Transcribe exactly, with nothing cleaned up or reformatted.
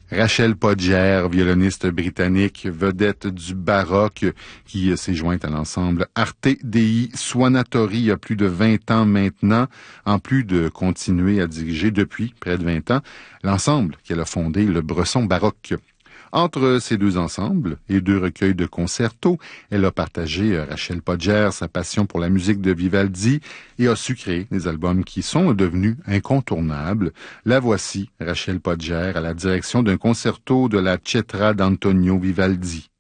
Rachel Podger, violoniste britannique, vedette du baroque, qui s'est jointe à l'ensemble Arte Dei Suonatori il y a plus de vingt ans maintenant, en plus de continuer à diriger depuis près de vingt ans l'ensemble qu'elle a fondé, le Bresson Baroque. Entre ces deux ensembles et deux recueils de concertos, elle a partagé, Rachel Podger, sa passion pour la musique de Vivaldi et a su créer des albums qui sont devenus incontournables. La voici, Rachel Podger, à la direction d'un concerto de la Cetra d'Antonio Vivaldi.